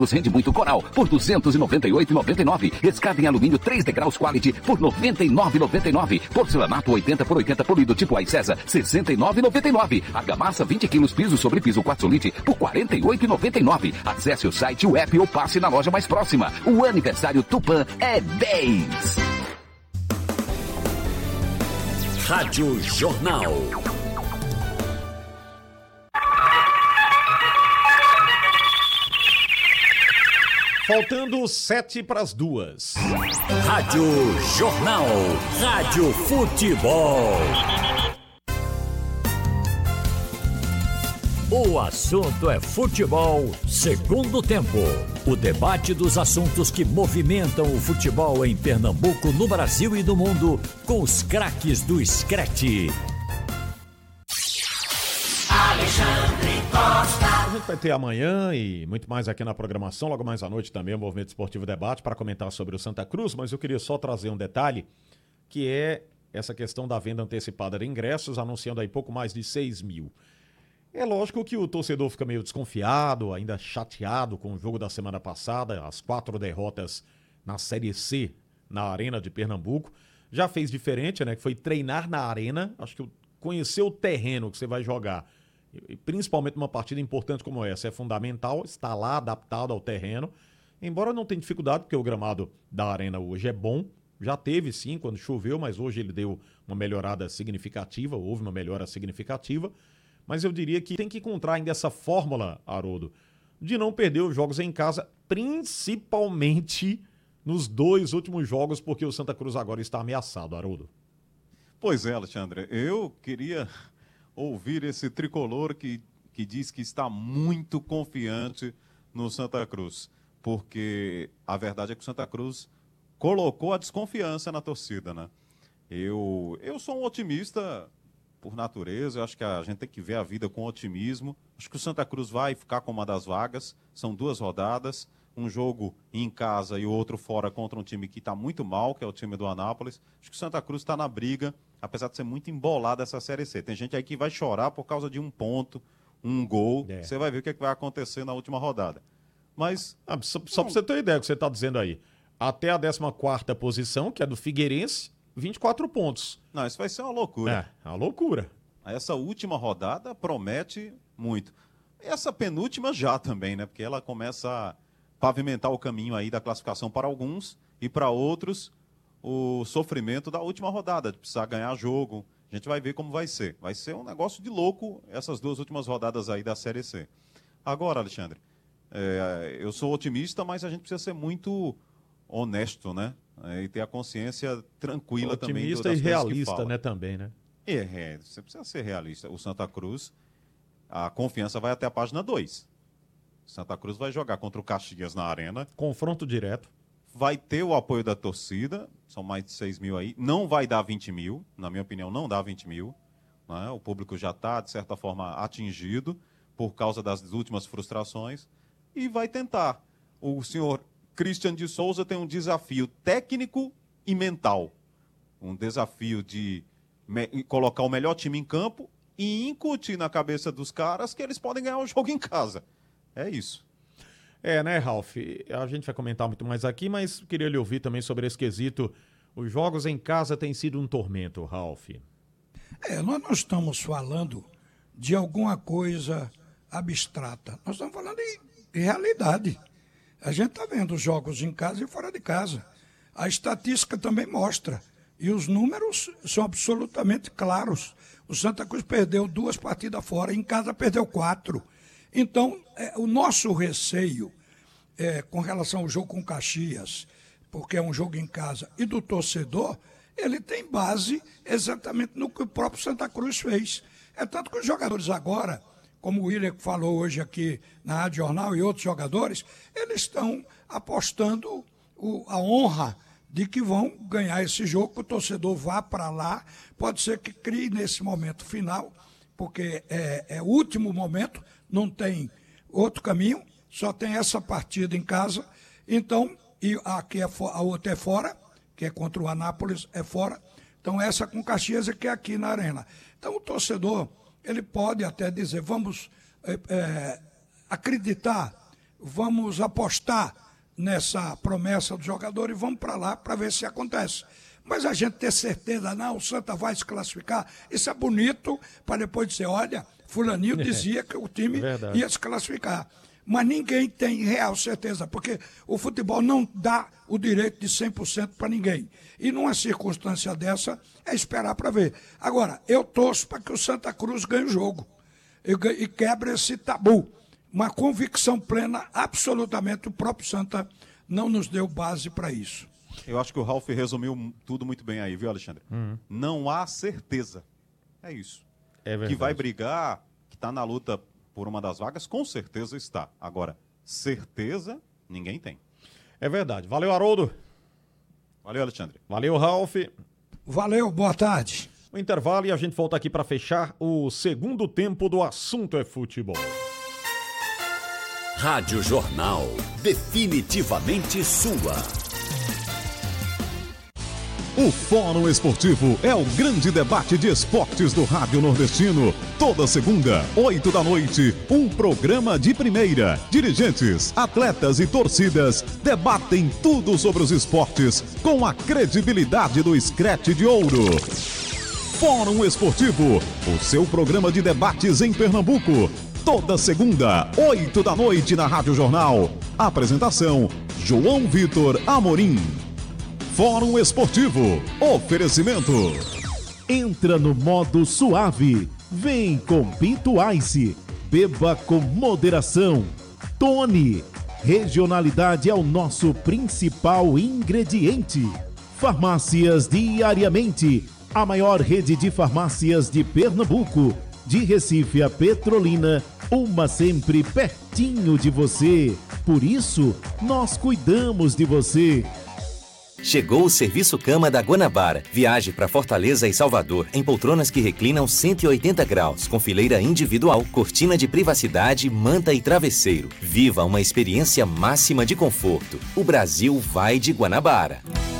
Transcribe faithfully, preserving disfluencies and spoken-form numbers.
Rende muito Coral por duzentos e noventa e oito reais e noventa e nove centavos. Escada em alumínio três degraus Quality por noventa e nove reais e noventa e nove centavos. Porcelanato oitenta por oitenta polido tipo Aicesa sessenta e nove reais e noventa e nove centavos. Argamassa vinte quilos piso sobre piso Quartzolite por quarenta e oito reais e noventa e nove centavos. Acesse o site, o app ou passe na loja mais próxima. O aniversário Tupã é dez. Rádio Jornal. Faltando sete para as duas. Rádio Jornal. Rádio Futebol. O assunto é futebol, segundo tempo. O debate dos assuntos que movimentam o futebol em Pernambuco, no Brasil e no mundo, com os craques do Screte. Alexandre Costa. A gente vai ter amanhã e muito mais aqui na programação, logo mais à noite também o Movimento Esportivo Debate para comentar sobre o Santa Cruz, mas eu queria só trazer um detalhe, que é essa questão da venda antecipada de ingressos, anunciando aí pouco mais de seis mil. É lógico que o torcedor fica meio desconfiado, ainda chateado com o jogo da semana passada, as quatro derrotas na Série C, na Arena de Pernambuco. Já fez diferente, né? Que foi treinar na Arena, acho que conhecer o terreno que você vai jogar, e principalmente numa partida importante como essa, é fundamental estar lá adaptado ao terreno, embora não tenha dificuldade, porque o gramado da Arena hoje é bom, já teve sim quando choveu, mas hoje ele deu uma melhorada significativa, houve uma melhora significativa, mas eu diria que tem que encontrar ainda essa fórmula, Haroldo, de não perder os jogos em casa, principalmente nos dois últimos jogos, porque o Santa Cruz agora está ameaçado, Haroldo. Pois é, Alexandre, eu queria ouvir esse tricolor que, que diz que está muito confiante no Santa Cruz, porque a verdade é que o Santa Cruz colocou a desconfiança na torcida, né? Eu, eu sou um otimista por natureza, eu acho que a gente tem que ver a vida com otimismo. Acho que o Santa Cruz vai ficar com uma das vagas, são duas rodadas, um jogo em casa e o outro fora contra um time que está muito mal, que é o time do Anápolis. Acho que o Santa Cruz está na briga, apesar de ser muito embolada essa Série C. Tem gente aí que vai chorar por causa de um ponto, um gol. É. Você vai ver o que, é que vai acontecer na última rodada. Mas... Ah, só só para você ter uma ideia do que você está dizendo aí. Até a décima quarta posição, que é do Figueirense, vinte e quatro pontos. Não, isso vai ser uma loucura. É, uma loucura. Essa última rodada promete muito. Essa penúltima já também, né? Porque ela começa a pavimentar o caminho aí da classificação para alguns e para outros o sofrimento da última rodada, de precisar ganhar jogo. A gente vai ver como vai ser. Vai ser um negócio de louco essas duas últimas rodadas aí da Série C. Agora, Alexandre, é, eu sou otimista, mas a gente precisa ser muito honesto, né? É, e ter a consciência tranquila otimista também. Otimista e realista, né, também, né? É, é, você precisa ser realista. O Santa Cruz, a confiança vai até a página dois. Santa Cruz vai jogar contra o Caxias na Arena. Confronto direto. Vai ter o apoio da torcida, são mais de seis mil aí. Não vai dar vinte mil, na minha opinião, não dá vinte mil. Né? O público já está, de certa forma, atingido por causa das últimas frustrações. E vai tentar. O senhor Christian de Souza tem um desafio técnico e mental. Um desafio de me- colocar o melhor time em campo e incutir na cabeça dos caras que eles podem ganhar o jogo em casa. É isso. É, né, Ralf? A gente vai comentar muito mais aqui, mas queria lhe ouvir também sobre esse quesito. Os jogos em casa têm sido um tormento, Ralf. É, nós não estamos falando de alguma coisa abstrata. Nós estamos falando de, de realidade. A gente está vendo os jogos em casa e fora de casa. A estatística também mostra. E os números são absolutamente claros. O Santa Cruz perdeu duas partidas fora, em casa perdeu quatro. Então, é, o nosso receio é, com relação ao jogo com Caxias, porque é um jogo em casa, e do torcedor, ele tem base exatamente no que o próprio Santa Cruz fez. É tanto que os jogadores agora, como o William falou hoje aqui na Rádio Jornal e outros jogadores, eles estão apostando o, a honra de que vão ganhar esse jogo, que o torcedor vá para lá, pode ser que crie nesse momento final, porque é, é o último momento, não tem outro caminho, só tem essa partida em casa, então, e aqui é a outra é fora, que é contra o Anápolis, é fora, então essa com Caxias é que é aqui na Arena. Então o torcedor, ele pode até dizer, vamos é, é, acreditar, vamos apostar nessa promessa do jogador e vamos para lá para ver se acontece. Mas a gente ter certeza, não, o Santa vai se classificar, isso é bonito para depois dizer, olha, fulaninho dizia que o time é ia se classificar. Mas ninguém tem real certeza, porque o futebol não dá o direito de cem por cento para ninguém. E numa circunstância dessa, é esperar para ver. Agora, eu torço para que o Santa Cruz ganhe o jogo e quebre esse tabu. Uma convicção plena, absolutamente, o próprio Santa não nos deu base para isso. Eu acho que o Ralf resumiu tudo muito bem aí, viu, Alexandre? Uhum. Não há certeza. É isso. É verdade. Que vai brigar, que está na luta por uma das vagas, com certeza está. Agora, certeza, ninguém tem. É verdade. Valeu, Haroldo. Valeu, Alexandre. Valeu, Ralf. Valeu, boa tarde. O intervalo e a gente volta aqui para fechar o segundo tempo do Assunto é Futebol. Rádio Jornal, definitivamente sua. O Fórum Esportivo é o grande debate de esportes do Rádio Nordestino. Toda segunda, oito da noite, um programa de primeira. Dirigentes, atletas e torcidas debatem tudo sobre os esportes com a credibilidade do Screte de Ouro. Fórum Esportivo, o seu programa de debates em Pernambuco. Toda segunda, oito da noite na Rádio Jornal. Apresentação, João Vitor Amorim. Fórum Esportivo. Oferecimento. Entra no modo suave. Vem com Pinto Ice. Beba com moderação. Tony. Regionalidade é o nosso principal ingrediente. Farmácias Diariamente. A maior rede de farmácias de Pernambuco. De Recife a Petrolina. Uma sempre pertinho de você. Por isso, nós cuidamos de você. Chegou o Serviço Cama da Guanabara. Viaje para Fortaleza e Salvador em poltronas que reclinam cento e oitenta graus, com fileira individual, cortina de privacidade, manta e travesseiro. Viva uma experiência máxima de conforto. O Brasil vai de Guanabara.